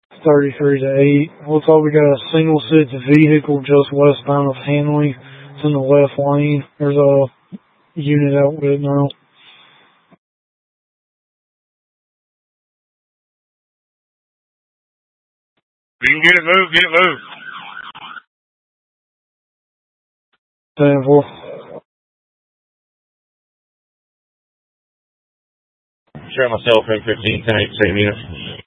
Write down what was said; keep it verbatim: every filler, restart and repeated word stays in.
thirty-three to eight. Looks like we got a single six vehicle just westbound of Hanley. It's in the left lane. There's a unit out with it now. You can get it moved, get it moved. ten four. Share myself in fifteen, ten, eight, same units.